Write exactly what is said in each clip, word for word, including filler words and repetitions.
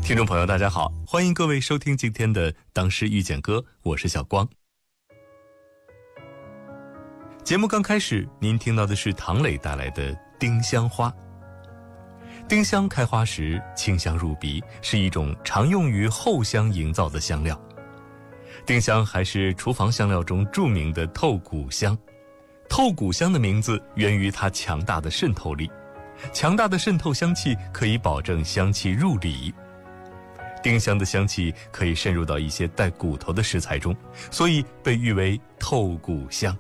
听众朋友大家好，欢迎各位收听今天的当时遇见歌，我是小光。节目刚开始，您听到的是唐磊带来的丁香花。丁香开花时清香入鼻，是一种常用于后香营造的香料。丁香还是厨房香料中著名的透骨香。透骨香的名字源于它强大的渗透力，强大的渗透香气可以保证香气入里。丁香的香气可以渗入到一些带骨头的食材中，所以被誉为透骨香。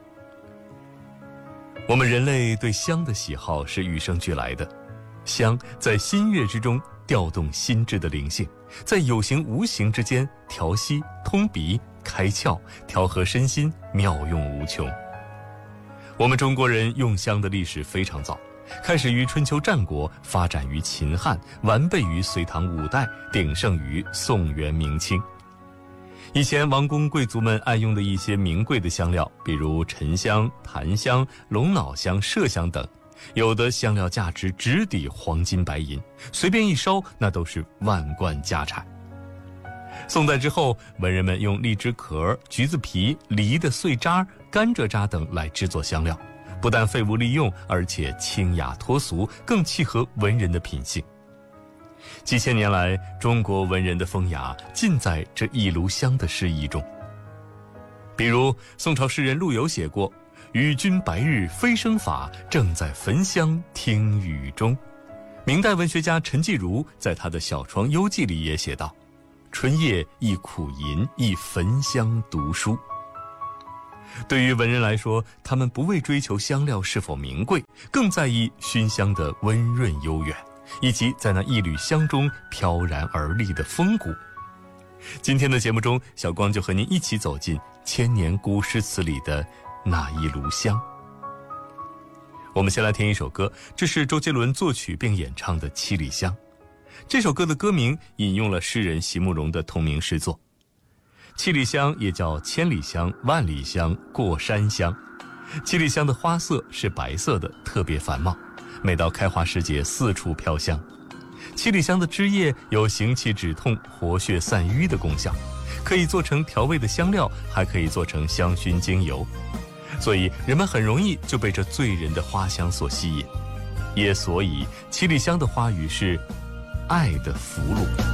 我们人类对香的喜好是与生俱来的，香在心悦之中调动心智的灵性，在有形无形之间调息、通鼻、开窍、调和身心，妙用无穷。我们中国人用香的历史非常早，开始于春秋战国，发展于秦汉，完备于隋唐五代，鼎盛于宋元明清。以前王公贵族们爱用的一些名贵的香料，比如沉香、檀香、龙脑香、麝香等，有的香料价值直抵黄金白银，随便一烧那都是万贯家产。宋代之后，文人们用荔枝壳、橘子皮、梨的碎渣、甘蔗渣等来制作香料，不但废物利用，而且清雅脱俗，更契合文人的品性。几千年来，中国文人的风雅尽在这一炉香的诗意中。比如宋朝诗人陆游写过与君白日飞升法，正在焚香听雨中。明代文学家陈继儒在他的小窗幽记里也写道，春夜一苦吟，一焚香读书。对于文人来说，他们不为追求香料是否名贵，更在意熏香的温润悠远，以及在那一缕香中飘然而立的风骨。今天的节目中，小光就和您一起走进千年古诗词里的那一炉香。我们先来听一首歌，这是周杰伦作曲并演唱的《七里香》。这首歌的歌名引用了诗人席慕容的同名诗作。七里香也叫千里香、万里香、过山香。七里香的花色是白色的，特别繁茂，每到开花时节四处飘香。七里香的枝叶有行气止痛、活血散瘀的功效，可以做成调味的香料，还可以做成香薰精油，所以人们很容易就被这醉人的花香所吸引。也所以七里香的花语是爱的俘虏。